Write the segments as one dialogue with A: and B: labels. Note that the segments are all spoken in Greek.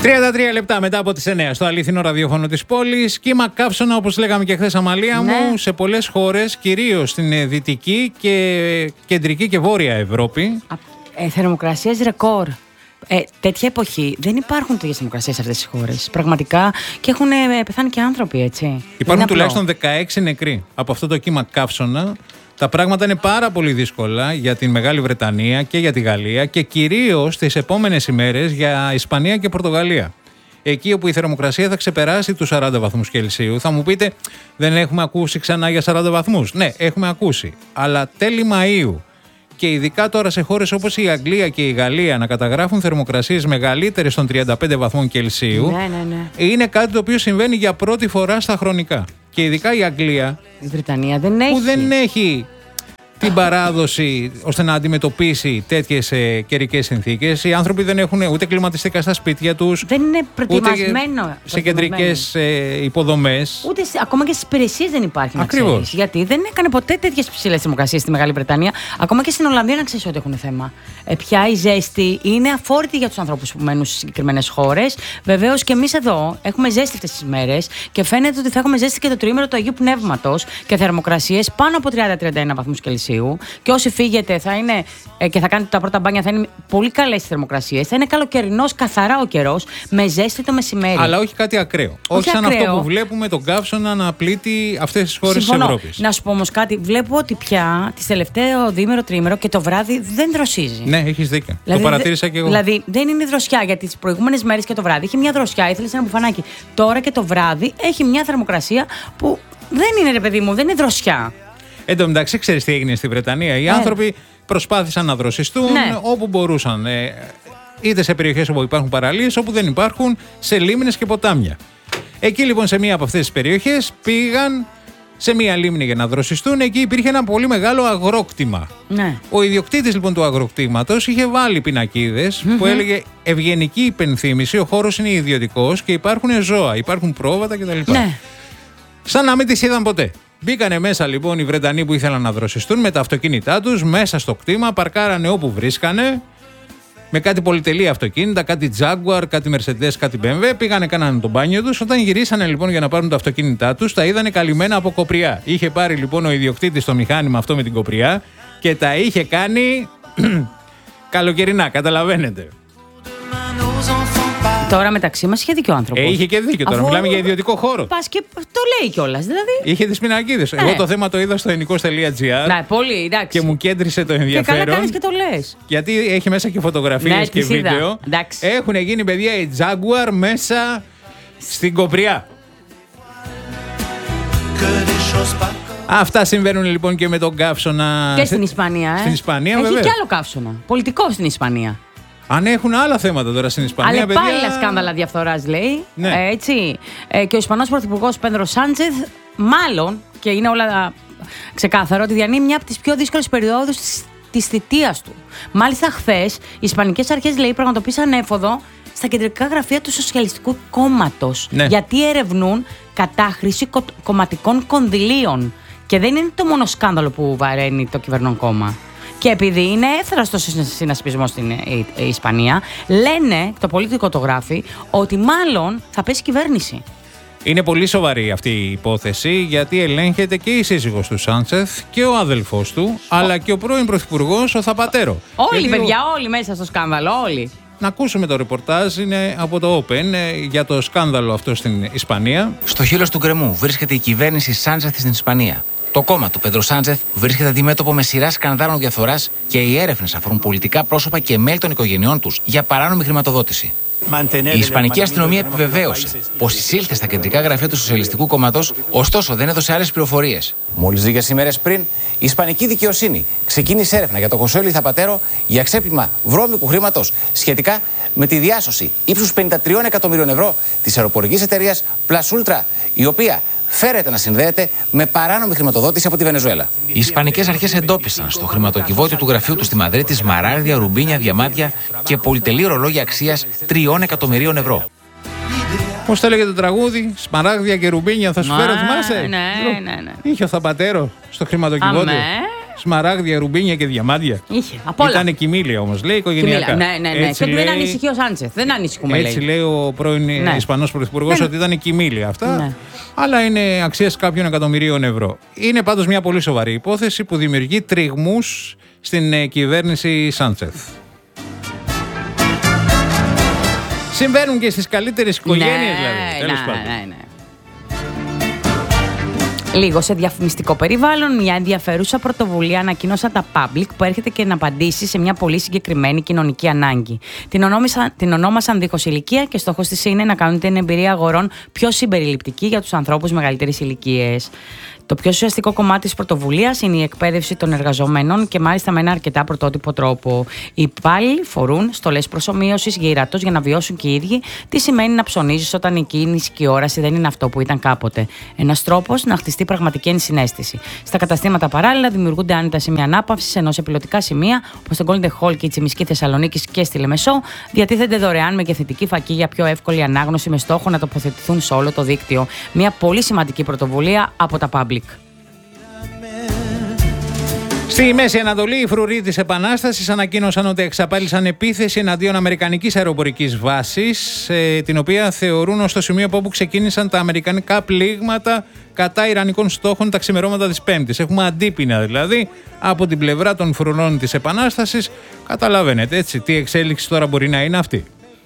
A: 33 λεπτά μετά από τις 9 στο αληθινό ραδιόφωνο της πόλης. Κύμα καύσωνα, όπως λέγαμε και χθες, Αμαλία μου, σε πολλές χώρες, κυρίως στην δυτική και κεντρική και βόρεια Ευρώπη.
B: Θερμοκρασίες ρεκόρ. Τέτοια εποχή δεν υπάρχουν τέτοιες θερμοκρασίες σε αυτές τις χώρες. Πραγματικά, και έχουν πεθάνει και άνθρωποι, έτσι.
A: Υπάρχουν τουλάχιστον 16 νεκροί από αυτό το κύμα καύσωνα. Τα πράγματα είναι πάρα πολύ δύσκολα για την Μεγάλη Βρετανία και για τη Γαλλία και κυρίως τις επόμενες ημέρες για Ισπανία και Πορτογαλία. Εκεί όπου η θερμοκρασία θα ξεπεράσει τους 40 βαθμούς Κελσίου. Θα μου πείτε, δεν έχουμε ακούσει ξανά για 40 βαθμούς. Ναι, έχουμε ακούσει. Αλλά τέλη Μαΐου και ειδικά τώρα σε χώρες όπως η Αγγλία και η Γαλλία να καταγράφουν θερμοκρασίες μεγαλύτερες των 35 βαθμών Κελσίου, είναι κάτι το οποίο συμβαίνει για πρώτη φορά στα χρονικά. Και ειδικά η Αγγλία,
B: η Βρετανία που
A: δεν έχει την παράδοση ώστε να αντιμετωπίσει τέτοιες καιρικές συνθήκες. Οι άνθρωποι δεν έχουν ούτε κλιματιστικά στα σπίτια τους,
B: δεν είναι προετοιμασμένο
A: σε κεντρικές υποδομές.
B: Ούτε ακόμα και στις υπηρεσίες δεν υπάρχει.
A: Ακριβώς.
B: Γιατί δεν έκανε ποτέ τέτοιες ψηλές θερμοκρασίες στη Μεγάλη Βρετανία. Ακόμα και στην Ολλανδία, να ξέρεις ότι έχουν θέμα. Πια η ζέστη είναι αφόρητη για τους ανθρώπους που μένουν στις συγκεκριμένες χώρες. Βεβαίως και εμείς εδώ έχουμε ζέστη αυτές τις μέρες και φαίνεται ότι θα έχουμε ζέστη και το τριήμερο του Αγίου Πνεύματος και θερμοκρασίες πάνω από 30-31 βαθμούς Κελσίου. Και όσοι φύγετε θα είναι και θα κάνετε τα πρώτα μπάνια, θα είναι πολύ καλές οι θερμοκρασίες. Θα είναι καλοκαιρινός, καθαρά ο καιρός, με ζέστη το μεσημέρι.
A: Αλλά όχι κάτι ακραίο. Όχι σαν ακραίο. Αυτό που βλέπουμε τον καύσωνα να πλήττει αυτές τις χώρες της Ευρώπης.
B: Να σου πω όμως κάτι. Βλέπω ότι πια τις τελευταίο διήμερο, τρίμερο και το βράδυ δεν δροσίζει.
A: Ναι, έχεις δίκιο. Δηλαδή, το παρατήρησα και εγώ.
B: Δηλαδή δεν είναι δροσιά, γιατί τις προηγούμενες μέρες και το βράδυ είχε μια δροσιά, ήθελες ένα μπουφανάκι. Τώρα και το βράδυ έχει μια θερμοκρασία που δεν είναι, ρε παιδί μου, δεν είναι δροσιά.
A: Εν τω μεταξύ, ξέρεις τι έγινε στη Βρετανία. Οι άνθρωποι προσπάθησαν να δροσιστούν όπου μπορούσαν. Είτε σε περιοχές όπου υπάρχουν παραλίες, όπου δεν υπάρχουν, σε λίμνες και ποτάμια. Εκεί λοιπόν σε μία από αυτές τις περιοχές πήγαν σε μία λίμνη για να δροσιστούν. Εκεί υπήρχε ένα πολύ μεγάλο αγρόκτημα.
B: Ναι.
A: Ο ιδιοκτήτης λοιπόν του αγροκτήματος είχε βάλει πινακίδες που έλεγε ευγενική υπενθύμηση, ο χώρος είναι ιδιωτικός και υπάρχουν ζώα, υπάρχουν πρόβατα κτλ.
B: Ναι.
A: Σαν να μην τις είδαν ποτέ. Μπήκανε μέσα λοιπόν οι Βρετανοί που ήθελαν να δροσιστούν με τα αυτοκίνητά τους μέσα στο κτήμα, παρκάρανε όπου βρίσκανε με κάτι πολυτελή αυτοκίνητα, κάτι Jaguar, κάτι Mercedes, κάτι BMW. Πήγανε, κάνανε τον μπάνιο τους. Όταν γυρίσανε λοιπόν για να πάρουν τα αυτοκίνητά τους, τα είδανε καλυμμένα από κοπριά. Είχε πάρει λοιπόν ο ιδιοκτήτης το μηχάνημα αυτό με την κοπριά και τα είχε κάνει καλοκαιρινά, καταλαβαίνετε.
B: Τώρα μεταξύ μας είχε δίκιο ο άνθρωπος.
A: Είχε και δίκιο τώρα. Μιλάμε για ιδιωτικό χώρο.
B: Πας και το λέει κιόλας. Δηλαδή.
A: Είχε τις πινακίδες. Εγώ το θέμα το είδα στο ενικός.gr.
B: Ναι, πολύ, εντάξει.
A: Και μου κέντρισε το ενδιαφέρον.
B: Και καλά κάνεις και το λες.
A: Γιατί έχει μέσα και φωτογραφίες και βίντεο. Έχουν γίνει, παιδιά, οι Jaguar μέσα στην κοπριά. Αυτά συμβαίνουν λοιπόν και με τον καύσωνα.
B: Και στην Ισπανία.
A: Στην Ισπανία,
B: έχει
A: βέβαια.
B: Έχει και άλλο καύσωνα. Πολιτικό στην Ισπανία.
A: Αν έχουν άλλα θέματα τώρα στην Ισπανία.
B: Αλλά πάλι σκάνδαλα διαφθοράς, λέει.
A: Ναι.
B: Έτσι. Και ο Ισπανός Πρωθυπουργός Πέντρο Σάντσεθ, μάλλον, και είναι όλα ξεκάθαρο, ότι διανύει μια από τις πιο δύσκολες περιόδους της θητείας του. Μάλιστα, χθες, οι Ισπανικές αρχές, λέει, πραγματοποίησαν έφοδο στα κεντρικά γραφεία του Σοσιαλιστικού Κόμματος.
A: Ναι. Γιατί
B: ερευνούν κατάχρηση κομματικών κονδυλίων. Και δεν είναι το μόνο σκάνδαλο που βαραίνει το κυβερνών κόμμα. Και επειδή είναι εύθραστο συνασπισμό στην Ισπανία, λένε, το πολιτικό το γράφει, ότι μάλλον θα πέσει κυβέρνηση.
A: Είναι πολύ σοβαρή αυτή η υπόθεση, γιατί ελέγχεται και η σύζυγος του Σάντσεθ και ο αδελφός του, αλλά και ο πρώην πρωθυπουργός, ο Θαπατέρο.
B: Όλοι, παιδιά, όλοι μέσα στο σκάνδαλο, όλοι.
A: Να ακούσουμε το ρεπορτάζ, είναι από το Open, για το σκάνδαλο αυτό στην Ισπανία.
C: Στο χείλος του γκρεμού βρίσκεται η κυβέρνηση Σάντσεθ στην Ισπανία. Το κόμμα του Πέντρο Σάντσεθ βρίσκεται αντιμέτωπο με σειρά σκανδάλων διαφθοράς και οι έρευνες αφορούν πολιτικά πρόσωπα και μέλη των οικογενειών τους για παράνομη χρηματοδότηση. Η Ισπανική αστυνομία επιβεβαίωσε πως εισήλθε στα κεντρικά γραφεία του Σοσιαλιστικού Κόμματος, ωστόσο δεν έδωσε άλλες πληροφορίες. Μόλις λίγες ημέρες πριν, η Ισπανική δικαιοσύνη ξεκίνησε έρευνα για τον Χωσέ Λουίς Θαπατέρο για ξέπλυμα βρώμικου χρήματος σχετικά με τη διάσωση ύψους 53 εκατομμυρίων ευρώ της αεροπορικής εταιρείας Plus Ultra, η οποία φέρεται να συνδέεται με παράνομη χρηματοδότηση από τη Βενεζουέλα. Οι Ισπανικές αρχές εντόπισαν στο χρηματοκιβώτιο του γραφείου του στη Μαδρίτη σμαράγδια, ρουμπίνια, διαμάντια και πολυτελή ρολόγια αξίας 3 εκατομμυρίων ευρώ.
A: Πώς το έλεγε το τραγούδι, σμαράγδια και ρουμπίνια θα σου φέρω, θυμάσαι?
B: Ναι.
A: Είχε ο Θαπατέρο στο χρηματοκιβώτιο. Σμαράγδια, ρουμπίνια και διαμάντια.
B: Είχε, απ' όλα.
A: Ήταν κοιμήλια όμως, λέει οικογενειακά.
B: Ναι. Και του δεν ανησυχεί ο Σάντσεθ. Δεν ανησυχούμε,
A: έτσι λέει ο πρώην Ισπανός Πρωθυπουργός, ότι ήταν κοιμήλια αυτά.
B: Ναι.
A: Αλλά είναι αξίας κάποιων εκατομμυρίων ευρώ. Είναι πάντως μια πολύ σοβαρή υπόθεση που δημιουργεί τριγμούς στην κυβέρνηση Σάντσεθ. Συμβαίνουν και στις καλύτερες οικογένειες, δηλαδή. Τέλος πάντων.
B: Ναι. Λίγο σε διαφημιστικό περιβάλλον, μια ενδιαφέρουσα πρωτοβουλία ανακοίνωσαν τα Public που έρχεται και να απαντήσει σε μια πολύ συγκεκριμένη κοινωνική ανάγκη. Την ονόμασαν δίχως ηλικία και στόχος της είναι να κάνουν την εμπειρία αγορών πιο συμπεριληπτική για τους ανθρώπους μεγαλύτερης ηλικίας. Το πιο ουσιαστικό κομμάτι της πρωτοβουλίας είναι η εκπαίδευση των εργαζομένων και μάλιστα με ένα αρκετά πρωτότυπο τρόπο. Οι υπάλληλοι φορούν στολές προσομοίωσης γυρατός για να βιώσουν και οι ίδιοι τι σημαίνει να ψωνίζεις όταν η κίνηση και η όραση δεν είναι αυτό που ήταν κάποτε. Ένας τρόπος να χτιστεί πραγματική ενσυναίσθηση. Στα καταστήματα παράλληλα δημιουργούνται άνετα σημεία ανάπαυσης, ενώ σε πιλωτικά σημεία όπως στο Golden Hall και η Τσιμισκή Θεσσαλονίκης και στη Λεμεσό διατίθενται δωρεάν με θετική φακή για πιο εύκολη ανάγνωση με στόχο να τοποθετηθούν σε όλο το δίκτυο. Μια πολύ σημαντική πρωτοβουλία από τα Public.
A: Στη Μέση Ανατολή, οι φρουροί της Επανάστασης ανακοίνωσαν ότι εξαπάλησαν επίθεση εναντίον αμερικανικής αεροπορικής βάσης, την οποία θεωρούν ως το σημείο από όπου ξεκίνησαν τα αμερικανικά πλήγματα κατά ιρανικών στόχων τα ξημερώματα της Πέμπτης. Έχουμε αντίπεινα δηλαδή από την πλευρά των φρουρών της Επανάστασης. Καταλαβαίνετε έτσι τι εξέλιξη τώρα μπορεί να είναι αυτή.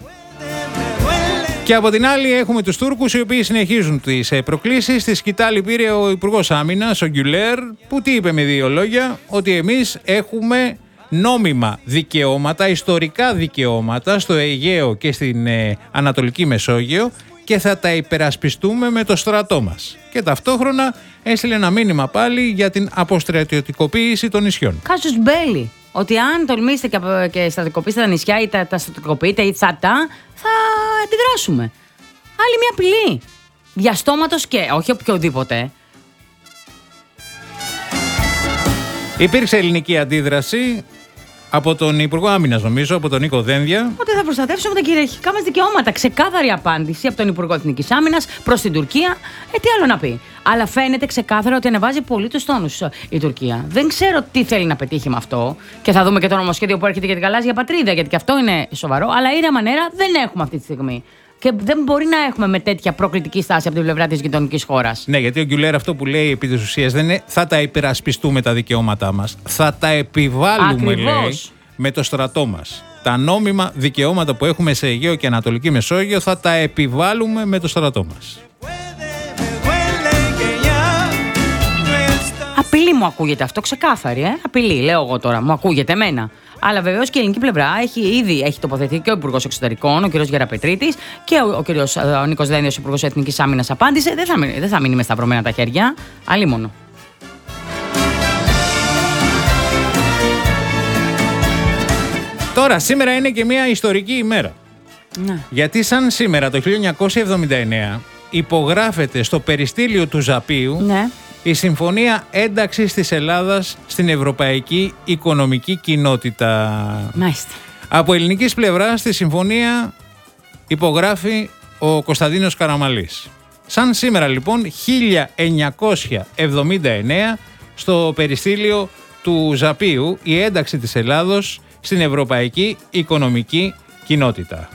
A: Και από την άλλη έχουμε τους Τούρκους, οι οποίοι συνεχίζουν τις προκλήσεις. Στη σκητάλη πήρε ο Υπουργός Άμυνας, ο Γκιουλέρ, που τι είπε με δύο λόγια? Ότι εμείς έχουμε νόμιμα δικαιώματα, ιστορικά δικαιώματα στο Αιγαίο και στην Ανατολική Μεσόγειο και θα τα υπερασπιστούμε με το στρατό μας. Και ταυτόχρονα έστειλε ένα μήνυμα πάλι για την αποστρατιωτικοποίηση των νησιών.
B: Κάσους μπέλι. Ότι αν τολμήσετε και στρατικοποιήσετε τα νησιά ή τα στρατικοποιείτε ή θα αντιδράσουμε. Άλλη μια απειλή. Διαστόματος και όχι οποιοδήποτε.
A: Υπήρξε ελληνική αντίδραση από τον Υπουργό Άμυνας, νομίζω, από τον Νίκο Δένδια.
B: Ότι θα προστατεύσουμε τα κυριαρχικά μας δικαιώματα. Ξεκάθαρη απάντηση από τον Υπουργό Εθνικής Άμυνας προς την Τουρκία. Τι άλλο να πει. Αλλά φαίνεται ξεκάθαρα ότι ανεβάζει πολύ τους τόνους η Τουρκία. Δεν ξέρω τι θέλει να πετύχει με αυτό. Και θα δούμε και το νομοσχέδιο που έρχεται για την γαλάζια πατρίδα, γιατί και αυτό είναι σοβαρό. Αλλά ήρεμα μανέρα δεν έχουμε αυτή τη στιγμή. Και δεν μπορεί να έχουμε με τέτοια προκλητική στάση από την πλευρά της γειτονικής χώρας.
A: Ναι, γιατί ο Γκιουλέρ αυτό που λέει επί της ουσίας δεν είναι θα τα υπερασπιστούμε τα δικαιώματά μας. Θα τα επιβάλλουμε, λέει, με το στρατό μας. Τα νόμιμα δικαιώματα που έχουμε σε Αιγαίο και Ανατολική Μεσόγειο θα τα επιβάλλουμε με το στρατό μας.
B: Απειλή μου ακούγεται αυτό, ξεκάθαρη, Απειλή, λέω εγώ τώρα, μου ακούγεται εμένα. Αλλά βεβαίως και η ελληνική πλευρά ήδη έχει τοποθετηθεί και ο Υπουργός Εξωτερικών, ο κ. Γεραπετρίτης, και ο κ. Νίκος Δένδιος, ο Υπουργός Εθνικής Άμυνας, απάντησε. Δεν θα μείνει με σταυρωμένα τα χέρια. Αλλήμονο.
A: Τώρα, σήμερα είναι και μια ιστορική ημέρα.
B: Ναι.
A: Γιατί σαν σήμερα το 1979 υπογράφεται στο περιστήλιο του Ζαπίου,
B: ναι,
A: η Συμφωνία Ένταξης της Ελλάδας στην Ευρωπαϊκή Οικονομική Κοινότητα.
B: Μάλιστα.
A: Από ελληνικής πλευράς στη συμφωνία υπογράφει ο Κωνσταντίνος Καραμαλής. Σαν σήμερα λοιπόν 1979 στο περιστήλιο του Ζαπίου η ένταξη της Ελλάδος στην Ευρωπαϊκή Οικονομική Κοινότητα.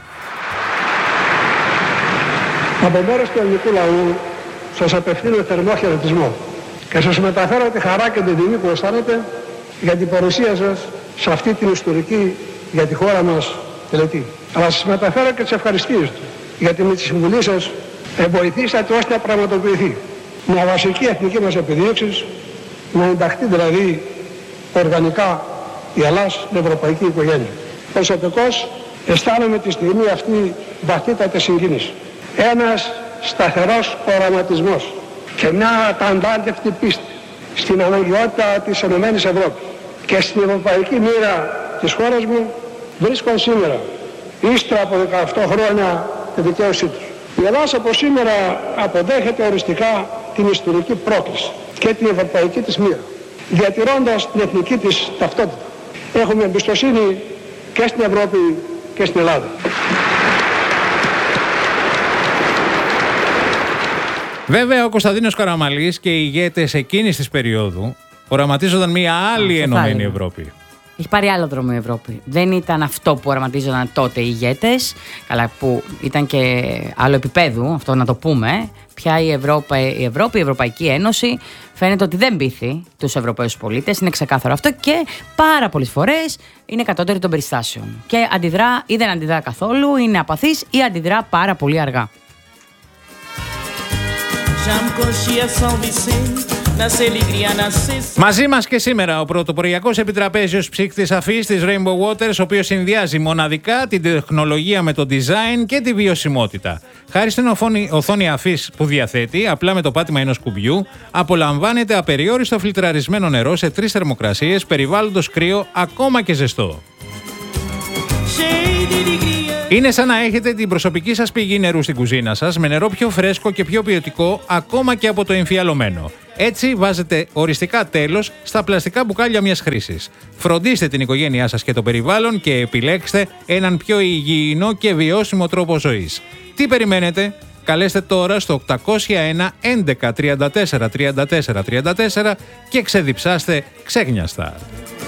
D: Από μέρος του ελληνικού λαού σας απευθύνω θερμό χαιρετισμό και σας μεταφέρω τη χαρά και την τιμή που αισθάνετε για την παρουσία σας σε αυτή την ιστορική για τη χώρα μας τελετή. Αλλά σας μεταφέρω και τις ευχαριστίες του, γιατί με τη συμβουλή σας βοηθήσατε ώστε να πραγματοποιηθεί μια βασική εθνική μας επιδίωξη, να ενταχθεί δηλαδή οργανικά η Ελλάδα στην ευρωπαϊκή οικογένεια. Προσωπικώς αισθάνομαι τη στιγμή αυτή βαθύτατη συγκίνηση. Ένας σταθερός οραματισμός και μια αταντάντευτη πίστη στην αναγκαιότητα της Ενωμένης Ευρώπης και στην ευρωπαϊκή μοίρα της χώρας μου βρίσκουν σήμερα, ύστερα από 18 χρόνια, τη δικαίωσή τους. Η Ελλάδα από σήμερα αποδέχεται οριστικά την ιστορική πρόκληση και την ευρωπαϊκή της μοίρα, διατηρώντας την εθνική της ταυτότητα. Έχουμε εμπιστοσύνη και στην Ευρώπη και στην Ελλάδα.
A: Βέβαια, ο Κωνσταντίνος Καραμαλής και οι ηγέτες εκείνης της περίοδου Οραματίζονταν μια άλλη ενωμένη Ευρώπη.
B: Έχει πάρει άλλο δρόμο η Ευρώπη. Δεν ήταν αυτό που οραματίζονταν τότε οι ηγέτες. Καλά, που ήταν και άλλο επίπεδου, αυτό να το πούμε. Πια η Ευρωπαϊκή Ένωση φαίνεται ότι δεν πείθει τους Ευρωπαίους πολίτες. Είναι ξεκάθαρο αυτό και πάρα πολλές φορές είναι κατώτερη των περιστάσεων. Και αντιδρά ή δεν αντιδρά καθόλου, είναι απαθής ή αντιδρά πάρα πολύ αργά.
A: Μαζί μας και σήμερα ο πρωτοποριακός επιτραπέζιος ψύκτης αφής της Rainbow Waters, ο οποίος συνδυάζει μοναδικά την τεχνολογία με το design και τη βιωσιμότητα. Χάρη στην οθόνη αφής που διαθέτει, απλά με το πάτημα ενός κουμπιού, απολαμβάνεται απεριόριστο φιλτραρισμένο νερό σε 3 θερμοκρασίες, περιβάλλοντος κρύο, ακόμα και ζεστό. Είναι σαν να έχετε την προσωπική σας πηγή νερού στην κουζίνα σας, με νερό πιο φρέσκο και πιο ποιοτικό, ακόμα και από το εμφιαλωμένο. Έτσι βάζετε οριστικά τέλος στα πλαστικά μπουκάλια μιας χρήσης. Φροντίστε την οικογένειά σας και το περιβάλλον και επιλέξτε έναν πιο υγιεινό και βιώσιμο τρόπο ζωής. Τι περιμένετε? Καλέστε τώρα στο 801 11 34 34 34 και ξεδιψάστε ξέγνιαστα.